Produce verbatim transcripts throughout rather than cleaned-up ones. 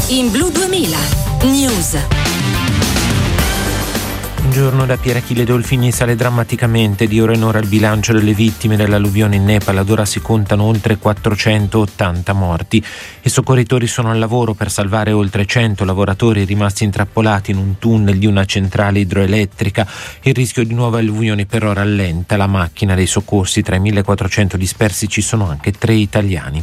in Blu duemila News. Un giorno da Pier Achille Dolfini sale drammaticamente. Di ora in ora il bilancio delle vittime dell'alluvione in Nepal. Ad ora si contano oltre quattrocentottanta morti. I soccorritori sono al lavoro per salvare oltre cento lavoratori rimasti intrappolati in un tunnel di una centrale idroelettrica. Il rischio di nuove alluvioni però rallenta la macchina dei soccorsi. Tra i millequattrocento dispersi ci sono anche tre italiani.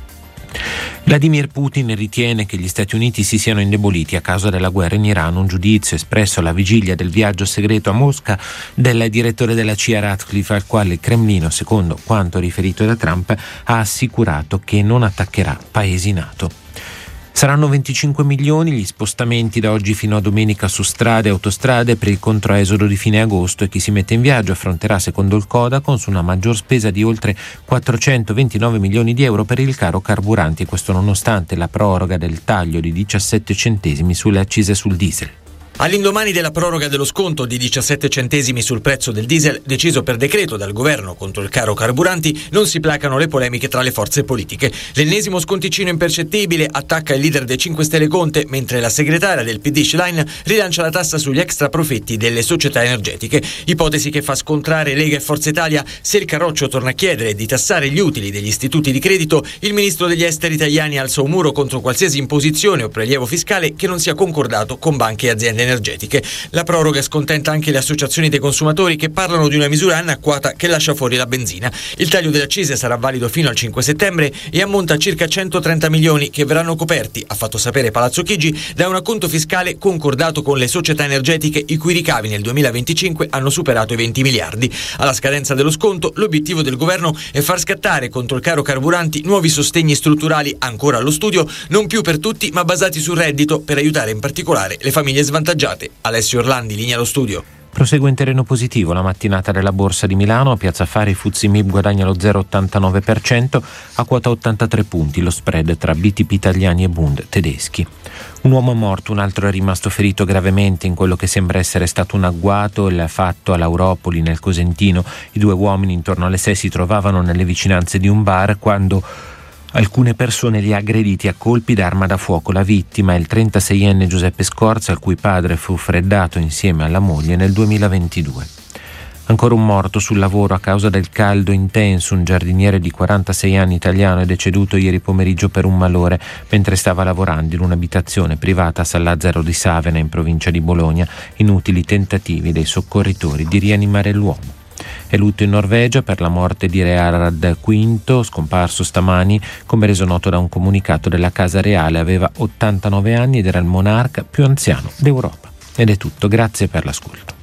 Vladimir Putin ritiene che gli Stati Uniti si siano indeboliti a causa della guerra in Iran, un giudizio espresso alla vigilia del viaggio segreto a Mosca del direttore della C I A Ratcliffe, al quale il Cremlino, secondo quanto riferito da Trump, ha assicurato che non attaccherà paesi NATO. Saranno venticinque milioni gli spostamenti da oggi fino a domenica su strade e autostrade per il controesodo di fine agosto, e chi si mette in viaggio affronterà, secondo il Codacons, una maggior spesa di oltre quattrocentoventinove milioni di euro per il caro carburanti, questo nonostante la proroga del taglio di diciassette centesimi sulle accise sul diesel. All'indomani della proroga dello sconto di diciassette centesimi sul prezzo del diesel, deciso per decreto dal governo contro il caro carburanti, non si placano le polemiche tra le forze politiche. L'ennesimo sconticino impercettibile attacca il leader dei cinque Stelle Conte, mentre la segretaria del P D Schlein rilancia la tassa sugli extra profitti delle società energetiche. Ipotesi che fa scontrare Lega e Forza Italia. Se il Carroccio torna a chiedere di tassare gli utili degli istituti di credito, il ministro degli esteri italiani alza un muro contro qualsiasi imposizione o prelievo fiscale che non sia concordato con banche e aziende energetiche. La proroga scontenta anche le associazioni dei consumatori, che parlano di una misura anacquata che lascia fuori la benzina. Il taglio delle accise sarà valido fino al cinque settembre e ammonta a circa centotrenta milioni, che verranno coperti, ha fatto sapere Palazzo Chigi, da un acconto fiscale concordato con le società energetiche, i cui ricavi nel duemilaventicinque hanno superato i venti miliardi. Alla scadenza dello sconto, l'obiettivo del governo è far scattare contro il caro carburanti nuovi sostegni strutturali ancora allo studio, non più per tutti ma basati sul reddito, per aiutare in particolare le famiglie svantaggiate. Alessio Orlandi, linea allo studio. Prosegue in terreno positivo la mattinata della Borsa di Milano. A Piazza Affari Fuzzi Mib guadagna lo zero virgola ottantanove per cento a quota ottantatré punti, lo spread tra B T P italiani e Bund tedeschi. Un uomo è morto, un altro è rimasto ferito gravemente in quello che sembra essere stato un agguato il fatto all'Auropoli nel Cosentino. I due uomini intorno alle sei si trovavano nelle vicinanze di un bar quando alcune persone li ha aggrediti a colpi d'arma da fuoco. La vittima è il trentaseienne Giuseppe Scorza, il cui padre fu freddato insieme alla moglie nel duemilaventidue. Ancora un morto sul lavoro a causa del caldo intenso. Un giardiniere di quarantasei anni italiano è deceduto ieri pomeriggio per un malore mentre stava lavorando in un'abitazione privata a San Lazzaro di Savena, in provincia di Bologna. Inutili tentativi dei soccorritori di rianimare l'uomo. È lutto in Norvegia per la morte di Re Harald quinto, scomparso stamani, come reso noto da un comunicato della Casa Reale. Aveva ottantanove anni ed era il monarca più anziano d'Europa. Ed è tutto, grazie per l'ascolto.